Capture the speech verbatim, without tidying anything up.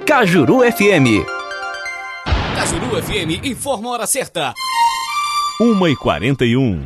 Cajuru F M. Cajuru F M informa a hora certa. uma e quarenta e um.